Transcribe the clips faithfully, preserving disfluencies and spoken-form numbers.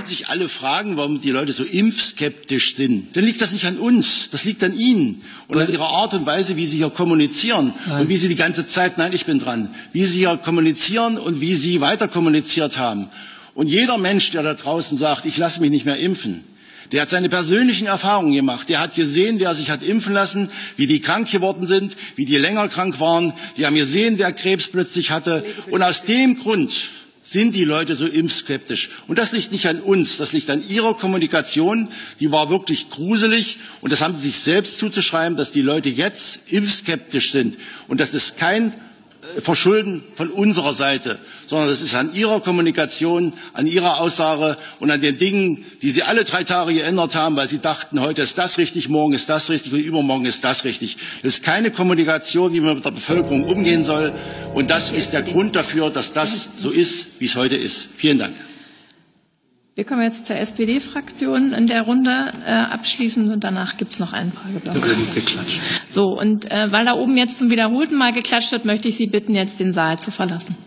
sich alle fragen, warum die Leute so impfskeptisch sind. Dann liegt das nicht an uns, das liegt an Ihnen und an Ihrer Art und Weise, wie Sie hier kommunizieren nein. und wie Sie die ganze Zeit, nein, ich bin dran, wie Sie hier kommunizieren und wie Sie weiter kommuniziert haben. Und jeder Mensch, der da draußen sagt, ich lasse mich nicht mehr impfen, der hat seine persönlichen Erfahrungen gemacht. Der hat gesehen, wer sich hat impfen lassen, wie die krank geworden sind, wie die länger krank waren. Die haben gesehen, wer Krebs plötzlich hatte. Und aus dem Grund sind die Leute so impfskeptisch. Und das liegt nicht an uns, das liegt an ihrer Kommunikation. Die war wirklich gruselig. Und das haben sie sich selbst zuzuschreiben, dass die Leute jetzt impfskeptisch sind. Und das ist kein Verschulden von unserer Seite, sondern das ist an ihrer Kommunikation, an ihrer Aussage und an den Dingen, die sie alle drei Tage geändert haben, weil sie dachten, heute ist das richtig, morgen ist das richtig und übermorgen ist das richtig. Das ist keine Kommunikation, wie man mit der Bevölkerung umgehen soll. Und das ist der Grund dafür, dass das so ist, wie es heute ist. Vielen Dank. Wir kommen jetzt zur S P D-Fraktion in der Runde äh, abschließend und danach gibt es noch einen Frageblock. So, und äh, weil da oben jetzt zum wiederholten Mal geklatscht wird, möchte ich Sie bitten, jetzt den Saal zu verlassen.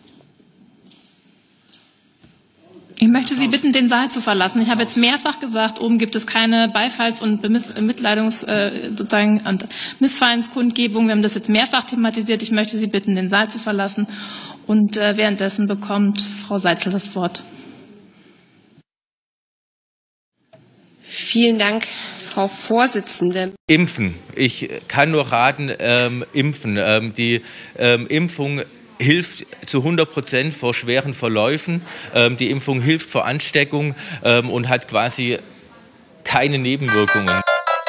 Ich möchte Sie bitten, den Saal zu verlassen. Ich habe jetzt mehrfach gesagt, oben gibt es keine Beifalls- und Bemitleidungs, äh, sozusagen, und Missfallenskundgebung. Wir haben das jetzt mehrfach thematisiert. Ich möchte Sie bitten, den Saal zu verlassen. Und äh, währenddessen bekommt Frau Seitzel das Wort. Vielen Dank, Frau Vorsitzende. Impfen. Ich kann nur raten, ähm, impfen. Ähm, die ähm, Impfung hilft zu hundert Prozent vor schweren Verläufen. Ähm, die Impfung hilft vor Ansteckung ähm, und hat quasi keine Nebenwirkungen.